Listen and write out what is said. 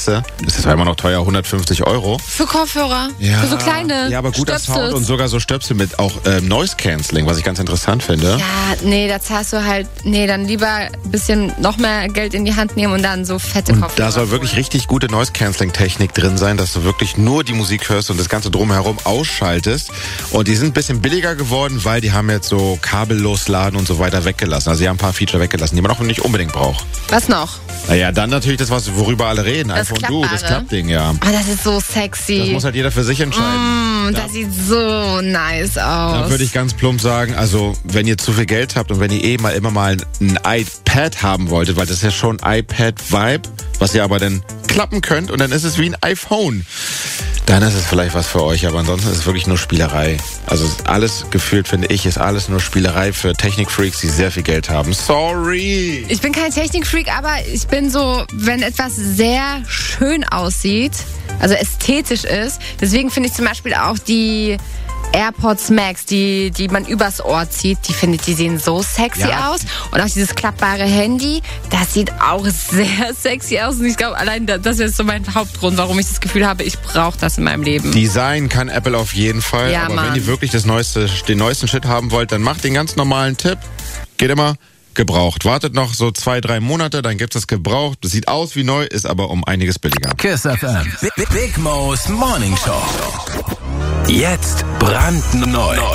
weißt du? Das ist zwar immer noch teuer, 150 €. Für Kopfhörer. Ja, Für so kleine ja, aber guter Stöpsels. Sound und sogar so Stöpsel mit auch Noise Cancelling, was ich ganz interessant finde. Ja, nee, da zahlst du halt, dann lieber ein bisschen noch mehr Geld in die Hand nehmen und dann so fette Und Kopfhörer. da soll wirklich richtig gute Noise Cancelling Technik drin sein, dass du wirklich nur die Musik hörst und das Ganze drumherum ausschaltest. Und die sind ein bisschen billiger geworden, weil die haben jetzt so kabellos laden und so weiter weggelassen. Also sie haben ein paar Feature weggelassen, die man auch nicht unbedingt braucht. Was noch? Naja, dann natürlich das, worüber alle reden. Das iPhone Duo, das Klappding, ja. Oh, das ist so sexy. Das muss halt jeder für sich entscheiden. Das sieht so nice aus. Da würde ich ganz plump sagen, also wenn ihr zu viel Geld habt und wenn ihr immer mal ein iPad haben wolltet, weil das ist ja schon iPad-Vibe, was ihr aber dann klappen könnt und dann ist es wie ein iPhone. Dann ist es vielleicht was für euch, aber ansonsten ist es wirklich nur Spielerei. Also alles gefühlt, finde ich, ist alles nur Spielerei für Technikfreaks, die sehr viel Geld haben. Sorry! Ich bin kein Technikfreak, aber ich bin so, wenn etwas sehr schön aussieht, also ästhetisch ist, deswegen finde ich zum Beispiel auch die AirPods Max, die man übers Ohr zieht, die sehen so sexy aus. Und auch dieses klappbare Handy, das sieht auch sehr sexy aus. Und ich glaube, allein das ist so mein Hauptgrund, warum ich das Gefühl habe, ich brauche das in meinem Leben. Design kann Apple auf jeden Fall. Ja, aber Mann. wenn ihr wirklich den neuesten Shit haben wollt, dann macht den ganz normalen Tipp. Geht immer gebraucht. Wartet noch so 2-3 Monate, dann gibt's das gebraucht. Das sieht aus wie neu, ist aber um einiges billiger. Kiss FM. Big Mo's Morning Show. Jetzt brandneu.